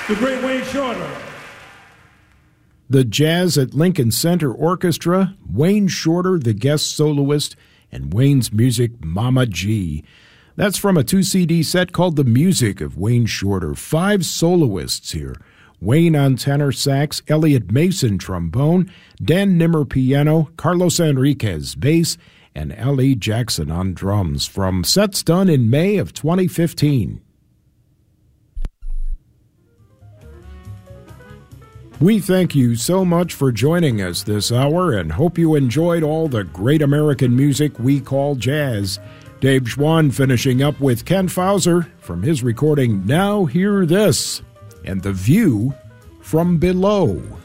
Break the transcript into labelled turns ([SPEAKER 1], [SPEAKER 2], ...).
[SPEAKER 1] The great Wayne Shorter.
[SPEAKER 2] The Jazz at Lincoln Center Orchestra, Wayne Shorter, the guest soloist, and Wayne's music, Mama G. That's from a 2-CD set called The Music of Wayne Shorter. 5 soloists here. Wayne on tenor sax, Elliot Mason trombone, Dan Nimmer piano, Carlos Enriquez bass, and L.E. Jackson on drums from sets done in May of 2015. We thank you so much for joining us this hour and hope you enjoyed all the great American music we call jazz. Dave Schwann finishing up with Ken Fauser from his recording Now Hear This and The View from Below.